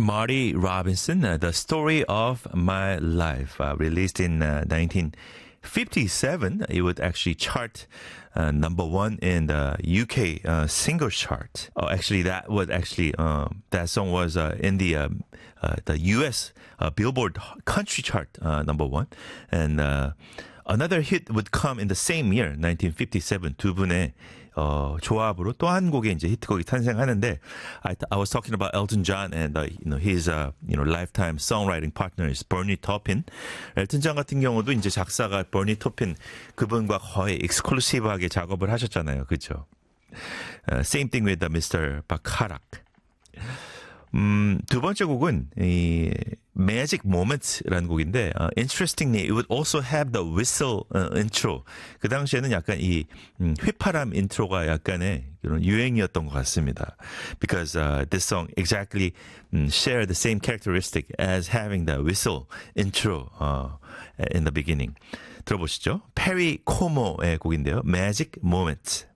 Marty Robinson, The Story of My Life, released in 1957. It would actually chart number one in the UK singles chart. Oh, actually, that song was in the US Billboard Country Chart number one. And another hit would come in the same year, 1957. 두 분의 조합으로 또 한 곡의 이제 히트곡이 탄생하는데, I was talking about Elton John and his lifetime songwriting partner is Bernie Taupin. 엘튼 존 같은 경우도 이제 작사가 Bernie Taupin 그분과 거의 익스클루시브하게 작업을 하셨잖아요, 그렇죠? Same thing with Mr. Bacharach. 두 번째 곡은 이 Magic Moments라는 곡인데, interestingly, it would also have the whistle intro. 그 당시에는 약간 이 휘파람 인트로가 약간의 그런 유행이었던 것 같습니다. Because this song exactly share the same characteristic as having the whistle intro in the beginning. 들어보시죠. 페리 코모의 곡인데요. Magic Moments.